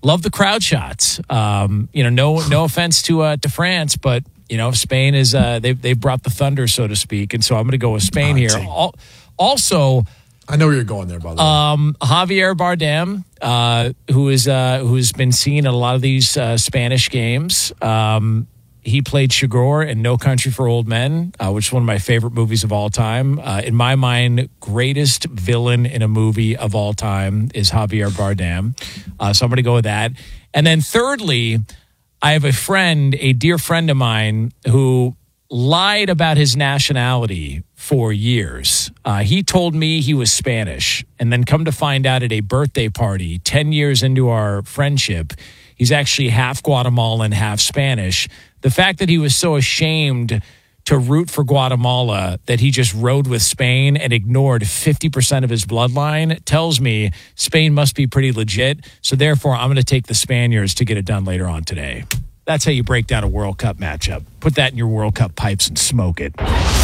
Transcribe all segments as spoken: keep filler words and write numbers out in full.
love the crowd shots. Um, you know, no no offense to uh, to France, but you know, Spain is uh, they they brought the thunder, so to speak, and so I'm going to go with Spain oh, here. Al- Also, I know where you're going there, by the way. Um, Javier Bardem, uh, who is uh, who's been seen at a lot of these uh, Spanish games. Um, he played Chigurh in No Country for Old Men, uh, which is one of my favorite movies of all time. Uh, in my mind, greatest villain in a movie of all time is Javier Bardem. Uh, so I'm going to go with that. And then thirdly, I have a friend, a dear friend of mine, who lied about his nationality for years. Uh, he told me he was Spanish, and then come to find out at a birthday party ten years into our friendship, he's actually half Guatemalan, half Spanish. The fact that he was so ashamed to root for Guatemala that he just rode with Spain and ignored fifty percent of his bloodline tells me Spain must be pretty legit. So therefore, I'm going to take the Spaniards to get it done later on today. That's how you break down a World Cup matchup. Put that in your World Cup pipes and smoke it.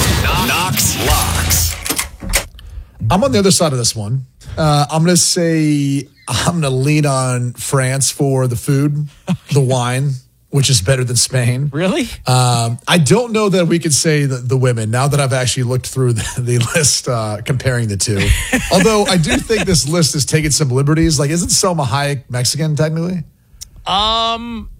Knox Locks. I'm on the other side of this one. Uh, I'm going to say I'm going to lean on France for the food, the wine, which is better than Spain. Really? Um, I don't know that we could say the, the women, now that I've actually looked through the, the list uh, comparing the two. Although I do think this list is taking some liberties. Like, isn't Selma Hayek Mexican, technically? Um...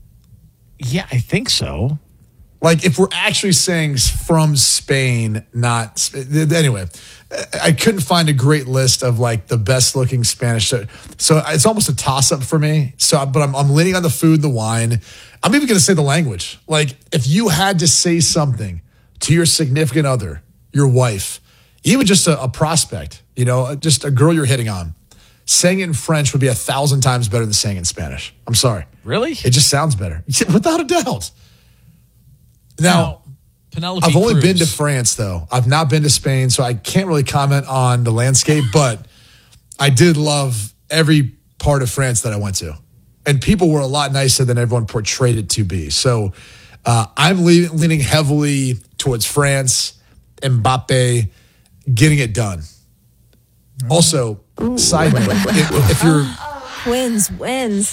Yeah, I think so. Like, if we're actually saying from Spain, not... Anyway, I couldn't find a great list of, like, the best-looking Spanish. So it's almost a toss-up for me. So, But I'm, I'm leaning on the food, the wine. I'm even going to say the language. Like, if you had to say something to your significant other, your wife, even just a, a prospect, you know, just a girl you're hitting on, saying it in French would be a thousand times better than saying it in Spanish. I'm sorry. Really? It just sounds better. Without a doubt. Now, Penelope I've only Cruz. been to France, though. I've not been to Spain, so I can't really comment on the landscape, but I did love every part of France that I went to. And people were a lot nicer than everyone portrayed it to be. So uh, I'm le- leaning heavily towards France, Mbappe, getting it done. Also, Ooh. Side note, if, if you're... Wins, wins.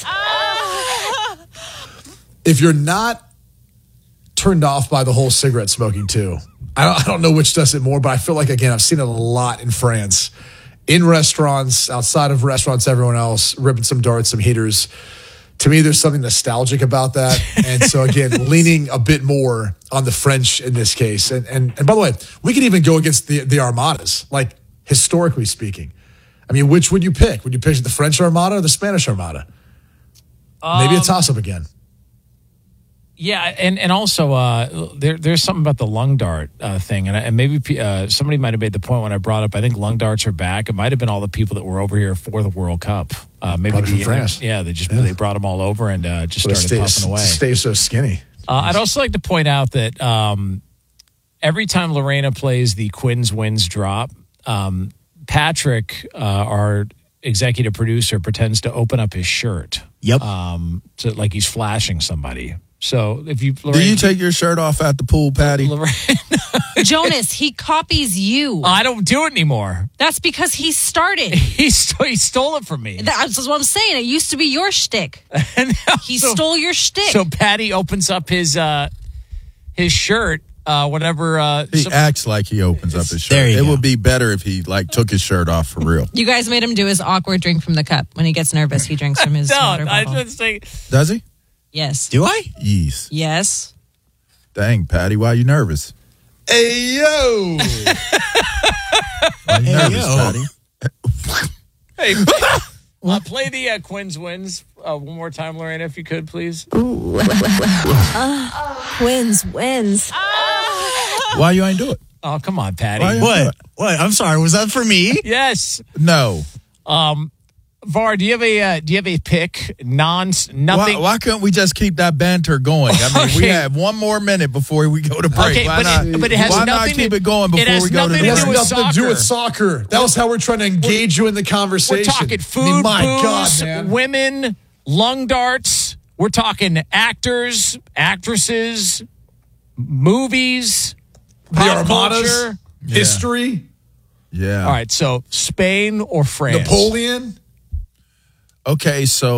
If you're not turned off by the whole cigarette smoking too, I don't, I don't know which does it more, but I feel like, again, I've seen it a lot in France, in restaurants, outside of restaurants, everyone else, ripping some darts, some heaters. To me, there's something nostalgic about that. And so, again, leaning a bit more on the French in this case. And and, and by the way, we could even go against the, the Armadas, like historically speaking. I mean, which would you pick? Would you pick the French Armada or the Spanish Armada? Um, Maybe a toss-up again. Yeah, and, and also uh, there there's something about the lung dart uh, thing, and, and maybe uh, somebody might have made the point when I brought up. I think lung darts are back. It might have been all the people that were over here for the World Cup. Uh, maybe Probably the, from France. Yeah, they just Yeah. they brought them all over and uh, just But started stay, puffing away. Stay so skinny. Uh, I'd also like to point out that um, every time Lorena plays the Quinn's Wins drop, um, Patrick, uh, our executive producer, pretends to open up his shirt. Yep. Um, to, like he's flashing somebody. So if you, Do you take your shirt off at the pool, Patty? Lorraine, Jonas, he copies you. I don't do it anymore. That's because he started. He, st- he stole it from me. That's what I'm saying. It used to be your shtick. He so, stole your shtick. So Patty opens up his uh, his shirt uh, whenever uh, He some- acts like he opens up his shirt. There you it go. would be better if he like took his shirt off for real. You guys made him do his awkward drink from the cup. When he gets nervous, he drinks from his no, water I bottle. just think Does he? Yes. Do I? Yes. Yes. Dang, Patty, why are you nervous? Hey, yo! Why you Hey, nervous, yo. Patty? Hey, uh, play the uh, Quinn's Wins uh, one more time, Lorena, if you could, please. uh, wins, wins. Why you ain't do it? Oh, come on, Patty. Why you- What? What? I'm sorry. Was that for me? Yes. No. Um, Var, do you have a uh, do you have a pick? Non nothing. Why, why couldn't we just keep that banter going? I mean, we Okay. have one more minute before we go to break. Okay, why but not, it- but it has why nothing not keep to- it going it before has we go to nothing the It to has do break? with nothing to do soccer. with soccer. That was how we're trying to engage you in the We're conversation. talking I food, mean, my booze, God, man. women, lung darts. We're talking actors, actresses, movies, The pop Armadas, culture. history, Yeah. All right, so Spain or France? Napoleon. Okay, so